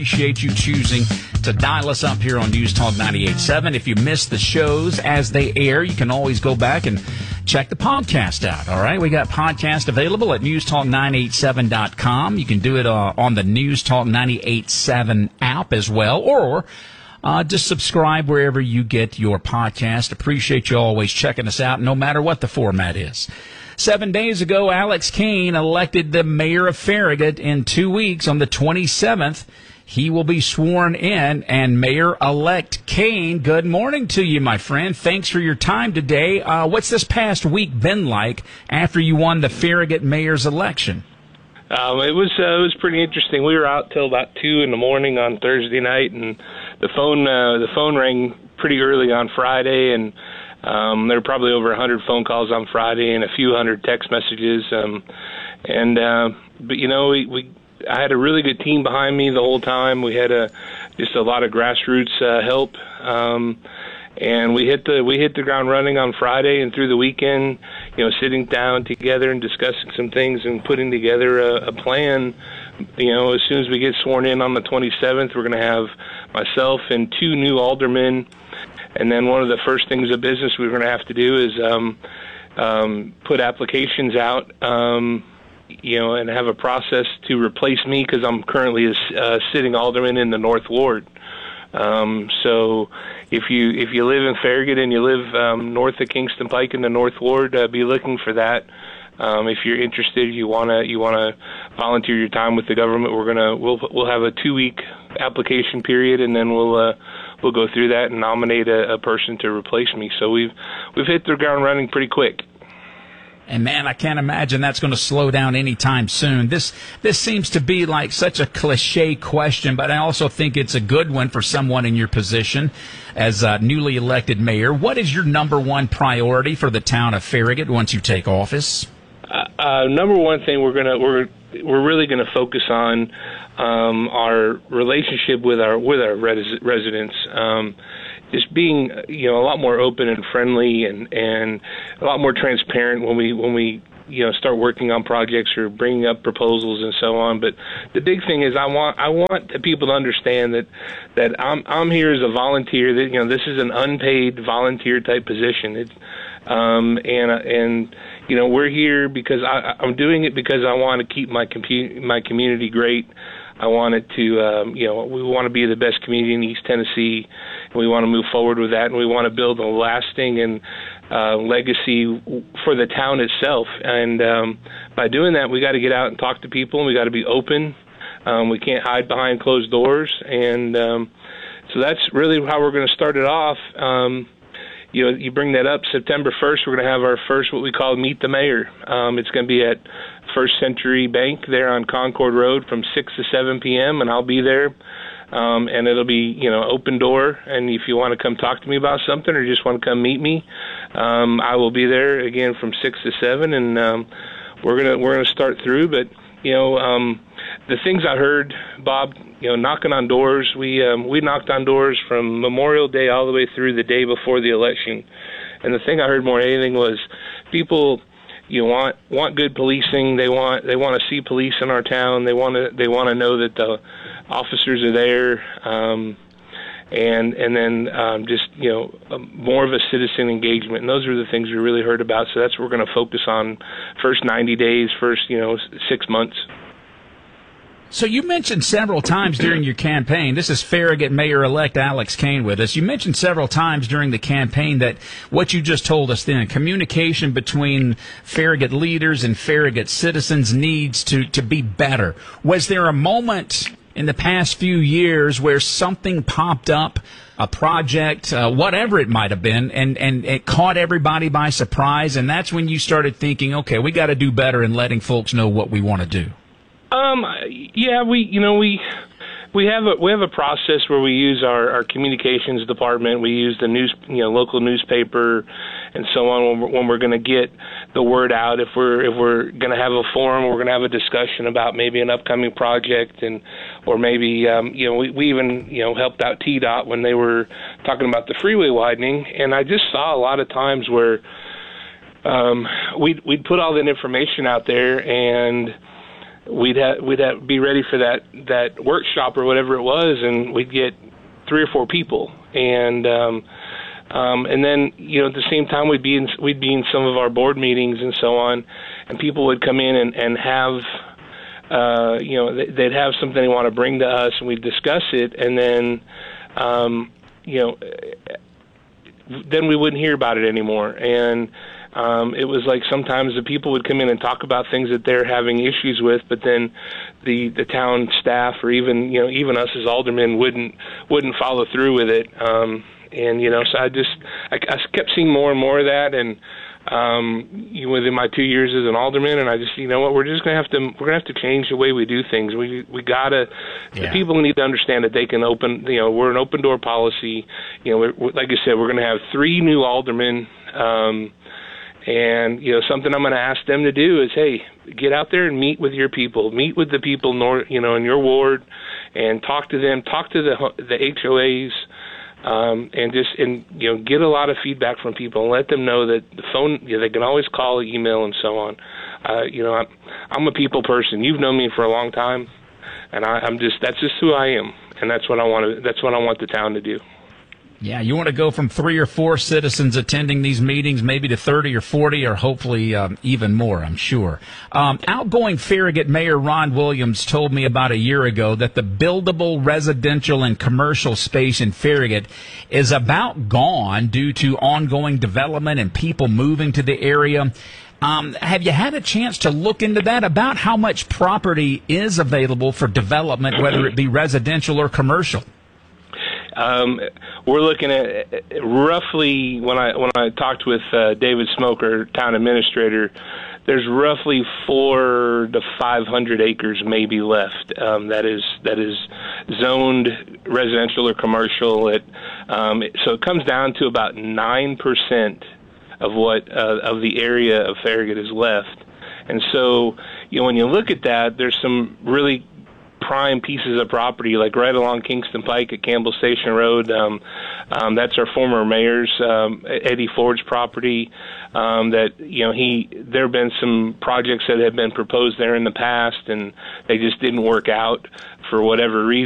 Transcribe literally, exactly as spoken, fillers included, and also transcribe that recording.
Appreciate you choosing to dial us up here on News Talk ninety-eight point seven. If you missed the shows as they air, you can always go back and check the podcast out, all right? We got podcast available at news talk nine eight seven dot com. You can do it uh, on the News Talk ninety-eight point seven app as well, or uh, just subscribe wherever you get your podcast. Appreciate you always checking us out, no matter what the format is. Seven days ago, Alex Kane elected the mayor of Farragut. In two weeks, on the twenty-seventh, he will be sworn in. And Mayor-elect Kane, good morning to you, my friend. Thanks for your time today. Uh, what's this past week been like after you won the Farragut mayor's election? Um, it was uh, it was pretty interesting. We were out till about two in the morning on Thursday night, and the phone uh, the phone rang pretty early on Friday, and um, there were probably over a hundred phone calls on Friday and a few hundred text messages. Um, and uh, but you know we, we I had a really good team behind me the whole time. We had a just a lot of grassroots uh, help. Um, And we hit the we hit the ground running on Friday and through the weekend, you know, sitting down together and discussing some things and putting together a, a plan. You know, as soon as we get sworn in on the twenty-seventh, we're going to have myself and two new aldermen. And then one of the first things of business we're going to have to do is um, um, put applications out, um, you know, and have a process to replace me because I'm currently a uh, sitting alderman in the North Ward. Um, so if you if you live in Farragut and you live um, north of Kingston Pike in the North Ward, uh, be looking for that. Um, if you're interested, you wanna you wanna volunteer your time with the government. We're gonna we'll we'll have a two week application period, and then we'll uh, we'll go through that and nominate a, a person to replace me. So we've we've hit the ground running pretty quick. And, man, I can't imagine that's going to slow down anytime soon. This this seems to be like such a cliche question, but I also think it's a good one for someone in your position as a newly elected mayor. What is your number one priority for the town of Farragut once you take office? Uh, uh, number one thing we're gonna we're we're really gonna focus on um, our relationship with our with our res- residents. Um, Just being, you know, a lot more open and friendly, and, and a lot more transparent when we when we you know start working on projects or bringing up proposals and so on. But the big thing is, I want I want people to understand that that I'm I'm here as a volunteer. That you know this is an unpaid volunteer type position. It's um, and and you know we're here because I, I'm doing it because I want to keep my compu- my community great. I wanted to, um, you know, we want to be the best community in East Tennessee, and we want to move forward with that, and we want to build a lasting and uh, legacy for the town itself. And um, by doing that, we got to get out and talk to people, and we got to be open. Um, we can't hide behind closed doors, and um, so that's really how we're going to start it off. Um, you know, you bring that up, September first, we're going to have our first what we call Meet the Mayor. Um, it's going to be at First Century Bank there on Concord Road from six to seven p.m., and I'll be there. Um, and it'll be, you know, open door. And if you want to come talk to me about something or just want to come meet me, um, I will be there again from six to seven, and um, we're gonna we're gonna start through. But you know, um, the things I heard, Bob, you know, knocking on doors. We um, we knocked on doors from Memorial Day all the way through the day before the election, and the thing I heard more than anything was people. You want want good policing. They want they want to see police in our town. They want to they want to know that the officers are there, um, and and then um, just you know um, more of a citizen engagement. And those are the things we really heard about. So that's what we're going to focus on first ninety days, first you know six months. So you mentioned several times during your campaign, this is Farragut Mayor-elect Alex Kane with us. You mentioned several times during the campaign that what you just told us then, communication between Farragut leaders and Farragut citizens needs to, to be better. Was there a moment in the past few years where something popped up, a project, uh, whatever it might have been, and, and it caught everybody by surprise, and that's when you started thinking, okay, we got to do better in letting folks know what we want to do? Um, yeah, we, you know, we, we have a, we have a process where we use our, our communications department. We use the news, you know, local newspaper and so on when we're, when we're going to get the word out. If we're, if we're going to have a forum, we're going to have a discussion about maybe an upcoming project and, or maybe, um, you know, we, we even, you know, helped out T DOT when they were talking about the freeway widening. And I just saw a lot of times where, um, we'd, we'd put all that information out there and, we'd have, we'd have, be ready for that that workshop or whatever it was, and we'd get three or four people, and um, um, and then you know at the same time we'd be in we'd be in some of our board meetings and so on, and people would come in and and have. Uh, you know, they'd have something they want to bring to us, and we'd discuss it, and then, um, you know, then we wouldn't hear about it anymore. And um, it was like sometimes the people would come in and talk about things that they're having issues with, but then the the town staff or even you know even us as aldermen wouldn't wouldn't follow through with it. Um, and you know, so I just I, I kept seeing more and more of that, and. Um, you know, within my two years as an alderman, and I just, you know what, we're just gonna have to, we're gonna have to change the way we do things. We we gotta, yeah. The people need to understand that they can open, you know, we're an open door policy. You know, we're, we're, like I said, we're gonna have three new aldermen, um, and you know, something I'm gonna ask them to do is, hey, get out there and meet with your people, meet with the people, nor, you know, in your ward, and talk to them, talk to the the H O As. Um, and just and you know get a lot of feedback from people and let them know that the phone you know, they can always call, email, and so on. Uh, you know, I'm, I'm a people person. You've known me for a long time, and I, I'm just that's just who I am, and that's what I want to. That's what I want the town to do. Yeah, you want to go from three or four citizens attending these meetings, maybe to thirty or forty, or hopefully um, even more, I'm sure. Um, outgoing Farragut Mayor Ron Williams told me about a year ago that the buildable residential and commercial space in Farragut is about gone due to ongoing development and people moving to the area. Um, have you had a chance to look into that, about how much property is available for development, whether it be residential or commercial? Um, we're looking at roughly, when I when I talked with uh, David Smoker, town administrator, there's roughly four to five hundred acres maybe left. Um, that is that is zoned residential or commercial. It, um, it, so it comes down to about nine percent of what uh, of the area of Farragut is left. And so, you know, when you look at that, there's some really prime pieces of property, like right along Kingston Pike at Campbell Station Road. Um, um, that's our former mayor's, um, Eddie Ford's property. Um, that you know, he there have been some projects that have been proposed there in the past, and they just didn't work out for whatever reason.